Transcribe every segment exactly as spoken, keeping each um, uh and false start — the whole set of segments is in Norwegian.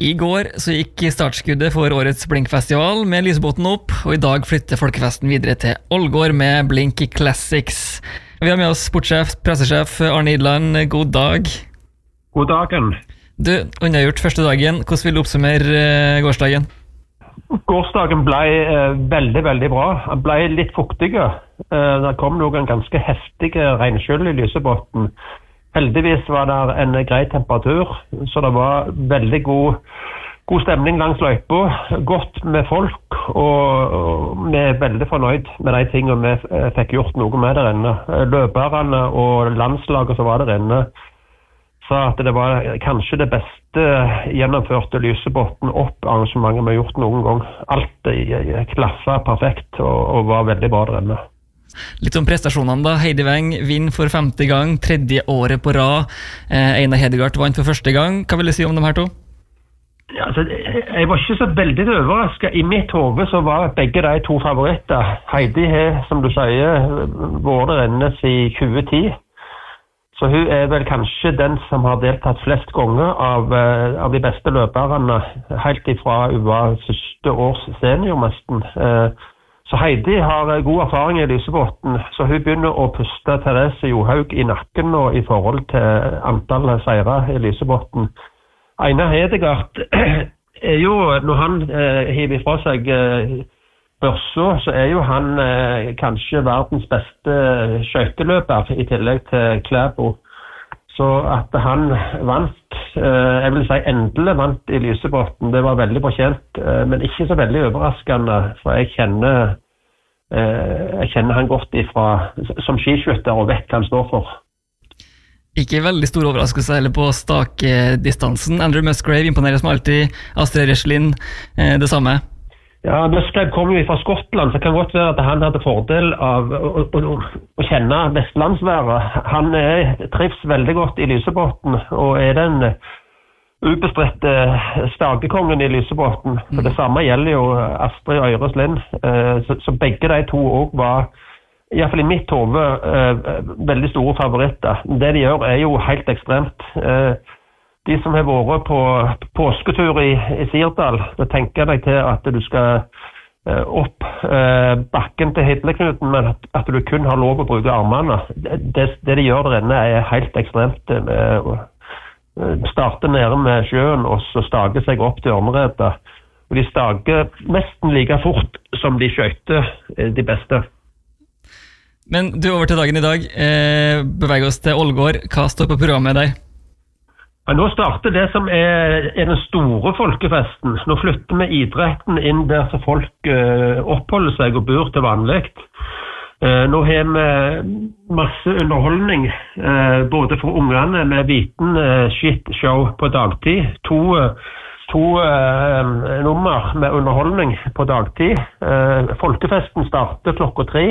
I går så gikk startskuddet for årets Blinkfestival med Lysebotn opp, og i dag flytter folkefesten videre til Ålgård med Blink Classics. Vi har med oss sportssjef, pressesjef Arne Idland. God dag. God dagen. Du, unnagjort første dagen. Hvordan vil du oppsummere gårsdagen? Gårsdagen ble eh, veldig, veldig bra. Den ble litt fuktige. Eh, det kom noen ganske heftige regnskyll i Lysebotn. Heldigvis var det en grei temperatur, så det var veldig god, god stemning langs løypa. Godt med folk, og, og vi er veldig fornøyd med de tingene vi fikk gjort noe med der inne. Løperne og landslaget som var der inne sa at det var kanskje det beste gjennomførte Lysebotn opp arrangementet vi har gjort noen gang. Alt klaffa perfekt og, og var veldig bra der inne. Litt om prestasjonene da. Heidi Weng vinner for femte gang, tredje året på rad. Eh, Einar Hedegaard vant for første gang. Hva vil du si om de her to? Ja, altså, jeg var ikke så veldig overrasket. I mitt hode så var begge de to favoritter. Heidi har, som du sier, vært der inne siden tjue ti. Så hun er vel kanskje den som har deltatt flest ganger av, av de beste løperne, helt ifra hun var første års seniormesten. Eh, Så Heidi har god erfaring i Lysebotn, så hun begynner å puste Therese Johaug i nakken nå i forhold til antall seire i Lysebotn. Einar Hedegaard er jo, når han eh, hiver fra seg eh, børsa, så er jo han eh, kanskje verdens beste skøyteløper i tillegg til Klæbo. Så at han vant, eh, jeg vil si endelig vant i Lysebotn, det var veldig fortjent, eh, men ikke så veldig overraskende, for jeg kjenner, eh, jeg kjenner han godt ifra, som skiskytter og vet hva han står for. Ikke veldig stor overraskelse heller på stakedistansen. Andrew Musgrave imponerer som alltid, Astrid Reslin, eh, det samme. Ja, Musgrave kom jo fra Skottland, så det kan godt være at han hadde fordel av å, å, å kjenne vestlandsværet. Han er, trives veldig godt i Lysebotn, og er den ubestridte stakekongen i Lysebotn. For det samme gjelder jo Astrid Øyreslin, så, så begge de to også var, i hvert fall i mitt hode, veldig store favoritter. Det de gjør er jo helt ekstremt. De som har vært på påsketur i, i Sirdal, da tenker jeg deg til at du skal uh, opp uh, bakken til Hidleknuten, men at, at du kun har lov å bruke armene. Det, det, det de gjør der inne er helt ekstremt. Uh, uh, starter nede med sjøen, og så stager seg opp til Ørneredet. Og de stager nesten like fort som de skøyter uh, de beste. Men du, over til dagen i dag. Eh, beveger oss til Ålgård. Hva står på programmet der? Ja, nå starter det som er, er den store folkefesten. Nå flytter vi idretten inn der så folk uh, oppholder seg og bor til vanlig. Uh, nå har vi masse underholdning, uh, både for ungene med viten uh, shit-show på dagtid. To, uh, to uh, nummer med underholdning på dagtid. Uh, folkefesten starter klokka tre.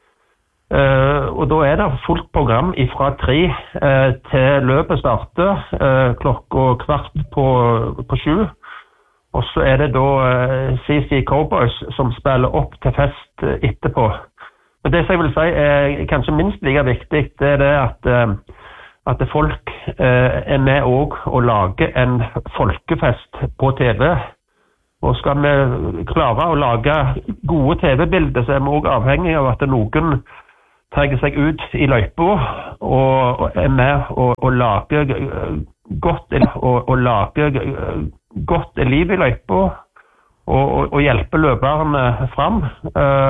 Uh, og da er det fullt program fra tre uh, til løpet starter uh, klokka kvart på, på sju. Og så er det da uh, C C Cowboys som spiller opp til fest uh, etterpå. Men det som jeg vil si er kanskje minst like viktig, det er det at, uh, at folk uh, er med også å lage en folkefest på T V. Og skal vi klare å lage gode T V-bilder, så er vi også avhengig av at noen trenger seg ut i løypa og er med og, og lage godt og, og lage godt liv i løypa og, og, og hjelpe løperne fram.